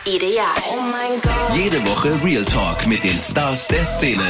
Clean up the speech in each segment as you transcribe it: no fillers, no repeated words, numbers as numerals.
Ideal. Oh mein Gott. Jede Woche Real Talk mit den Stars der Szene.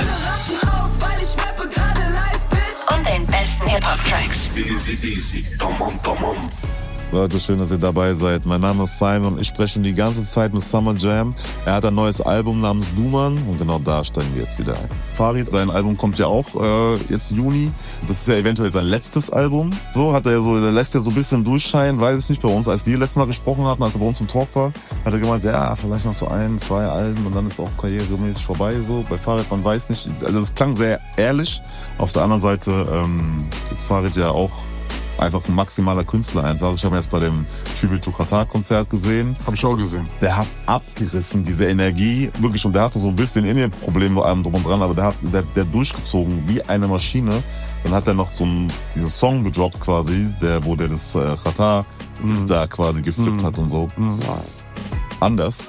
Und den besten Hip-Hop-Tracks. Easy. Come on. Leute, schön, dass ihr dabei seid. Mein Name ist Simon und ich spreche die ganze Zeit mit Summer Jam. Er hat ein neues Album namens Duman und genau da steigen wir jetzt wieder ein. Farid, sein Album kommt ja auch jetzt Juni. Das ist ja eventuell sein letztes Album. So hat er so, der lässt ja so ein bisschen durchscheinen, weiß ich nicht, bei uns, als wir letztes Mal gesprochen hatten, als er bei uns im Talk war, hat er gemeint, ja, vielleicht noch so 1, 2 Alben und dann ist auch karrieremäßig vorbei. So bei Farid, man weiß nicht. Also das klang sehr ehrlich. Auf der anderen Seite ist Farid ja auch einfach ein maximaler Künstler einfach. Ich habe ihn jetzt bei dem Tribute to Qatar-Konzert gesehen. Hab ich auch gesehen. Der hat abgerissen, diese Energie, wirklich. Und der hatte so ein bisschen Indien-Probleme bei allem drum und dran, aber der hat durchgezogen wie eine Maschine. Dann hat er noch so diesen Song gedroppt quasi, wo der das Qatar-Star quasi geflippt hat und so. Anders.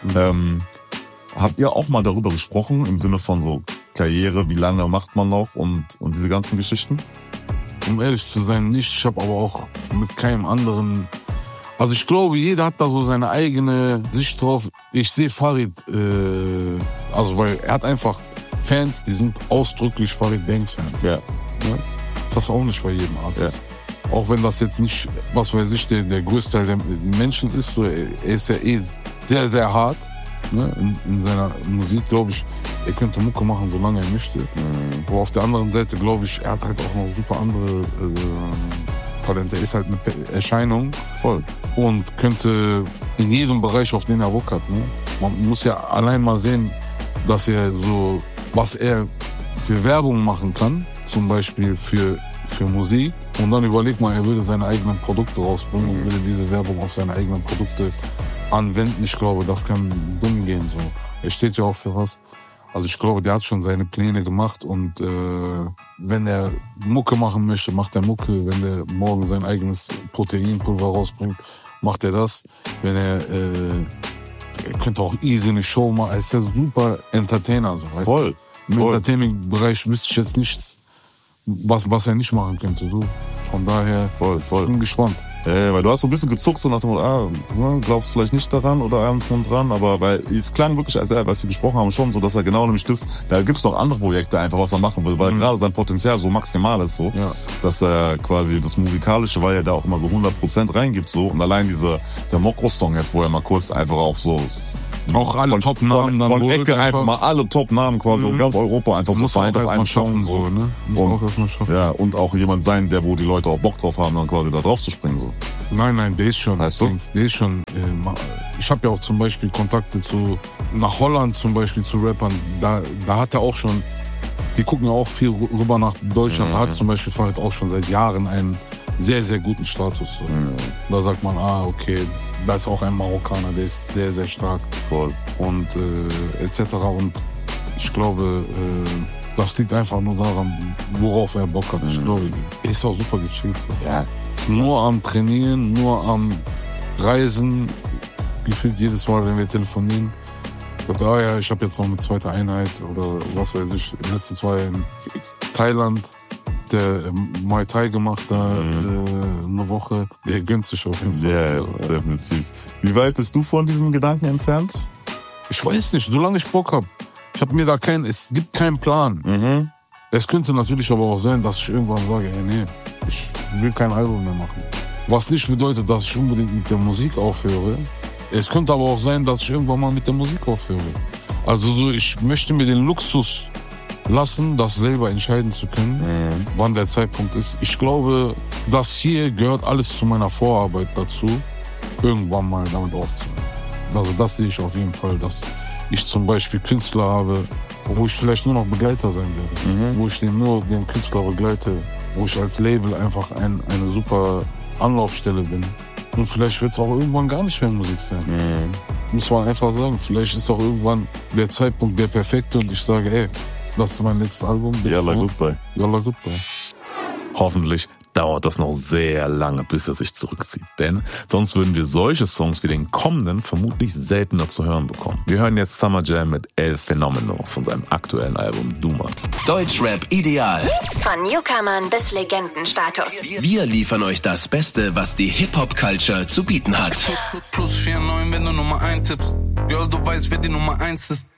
Habt ihr auch mal darüber gesprochen, im Sinne von so Karriere, wie lange macht man noch und diese ganzen Geschichten? Um ehrlich zu sein, nicht. Ich habe aber auch mit keinem anderen... Also ich glaube, jeder hat da so seine eigene Sicht drauf. Ich sehe Farid, also weil er hat einfach Fans, die sind ausdrücklich Farid Bang-Fans. Ja. Ja? Das ist auch nicht bei jedem Artist. Ja. Auch wenn das jetzt nicht, was weiß ich, der größte Teil der Menschen ist, so, er ist ja sehr, sehr hart. Ne? In seiner Musik, glaube ich, er könnte Mucke machen, solange er möchte. Aber auf der anderen Seite, glaube ich, er hat halt auch noch super andere Talente. Er ist halt eine Erscheinung. Voll. Und könnte in jedem Bereich, auf den er Bock hat. Ne? Man muss ja allein mal sehen, dass er so, was er für Werbung machen kann, zum Beispiel für Musik. Und dann überleg mal, er würde seine eigenen Produkte rausbringen und würde diese Werbung auf seine eigenen Produkte anwenden. Ich glaube, das kann dumm gehen. So. Er steht ja auch für was. Also ich glaube, der hat schon seine Pläne gemacht und wenn er Mucke machen möchte, macht er Mucke. Wenn er morgen sein eigenes Proteinpulver rausbringt, macht er das. Wenn er könnte auch easy eine Show machen. Er ist ja super Entertainer. So, weißt Voll. du? Im Entertainment-Bereich wüsste ich jetzt nichts, was er nicht machen könnte. So. Von daher, voll. Ich bin gespannt. Weil du hast so ein bisschen gezuckt, so nach dem Motto, glaubst vielleicht nicht daran oder allem drum dran, aber weil es klang wirklich, als wir gesprochen haben, schon so, dass er genau nämlich da gibt's noch andere Projekte einfach, was er machen will, weil gerade sein Potenzial so maximal ist, so, dass er quasi das Musikalische, weil er da auch immer so 100% reingibt, so, und allein der Mokro-Song jetzt, wo er mal kurz einfach auf so, auch alle Top-Namen dann von Ecke einfach mal alle Top-Namen quasi aus ganz Europa einfach so vereint, das einen schaffen, so, ne? Muss auch erstmal schaffen. Ja, und auch jemand sein, wo die Leute auch Bock drauf haben, dann quasi da drauf zu springen, so. Nein, der ist schon. Weißt du? Der ist schon. Ich habe ja auch zum Beispiel Kontakte nach Holland zum Beispiel zu Rappern. Da hat er auch schon. Die gucken ja auch viel rüber nach Deutschland. Da hat zum Beispiel Farid auch schon seit Jahren einen sehr, sehr guten Status. So. Da sagt man, okay, da ist auch ein Marokkaner, der ist sehr, sehr stark. Voll. Und etc. Und ich glaube, das liegt einfach nur daran, worauf er Bock hat. Ich glaube, er ist auch super gechillt. Ja. Nur am Trainieren, nur am Reisen, gefühlt jedes Mal, wenn wir telefonieren. Ich habe jetzt noch eine zweite Einheit oder was weiß ich, in den letzten 2 in Thailand, der Muay Thai gemacht, da eine Woche. Der gönnt sich auf jeden Fall. Ja, definitiv. Wie weit bist du von diesem Gedanken entfernt? Ich weiß nicht, solange ich Bock habe. Ich habe mir da es gibt keinen Plan. Es könnte natürlich aber auch sein, dass ich irgendwann sage, nee, ich will kein Album mehr machen. Was nicht bedeutet, dass ich unbedingt mit der Musik aufhöre. Es könnte aber auch sein, dass ich irgendwann mal mit der Musik aufhöre. Also so, ich möchte mir den Luxus lassen, das selber entscheiden zu können, wann der Zeitpunkt ist. Ich glaube, das hier gehört alles zu meiner Vorarbeit dazu, irgendwann mal damit aufzuhören. Also das sehe ich auf jeden Fall, dass ich zum Beispiel Künstler habe, wo ich vielleicht nur noch Begleiter sein werde. Wo ich nur den Künstler begleite, wo ich als Label einfach eine super Anlaufstelle bin. Und vielleicht wird es auch irgendwann gar nicht mehr Musik sein. Muss man einfach sagen. Vielleicht ist auch irgendwann der Zeitpunkt der perfekte und ich sage, das ist mein letztes Album. Yalla Goodbye. Yalla Goodbye. Hoffentlich dauert das noch sehr lange, bis er sich zurückzieht. Denn sonst würden wir solche Songs wie den kommenden vermutlich seltener zu hören bekommen. Wir hören jetzt Summer Jam mit El Fenomeno von seinem aktuellen Album Duman. Deutschrap Ideal. Von Newcomern bis Legendenstatus. Wir liefern euch das Beste, was die Hip-Hop-Culture zu bieten hat. +49, wenn du Nummer 1 tippst. Girl, du weißt, wer die Nummer 1 ist.